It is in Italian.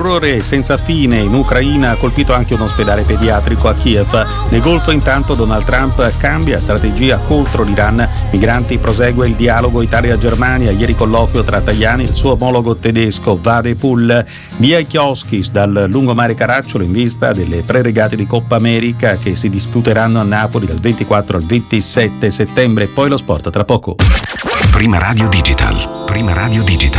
L'orrore senza fine in Ucraina ha colpito anche un ospedale pediatrico a Kiev. Nel Golfo intanto Donald Trump cambia strategia contro l'Iran. Migranti prosegue il dialogo Italia-Germania. Ieri colloquio tra Tajani e il suo omologo tedesco Vadepul. Via i chioschi dal lungomare Caracciolo in vista delle preregate di Coppa America che si disputeranno a Napoli dal 24 al 27 settembre. Poi lo sport tra poco. Prima Radio Digital.